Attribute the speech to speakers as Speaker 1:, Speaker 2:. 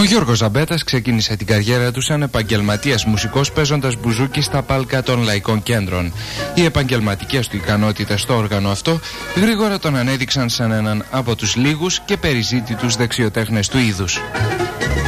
Speaker 1: Γιώργος Ζαμπέτας ξεκίνησε την καριέρα του σαν επαγγελματίας μουσικός παίζοντας μπουζούκι στα πάλκα των λαϊκών κέντρων. Οι επαγγελματικές του ικανότητες στο όργανο αυτό γρήγορα τον ανέδειξαν σαν έναν από τους λίγους και περιζήτητους δεξιοτέχνες του είδους.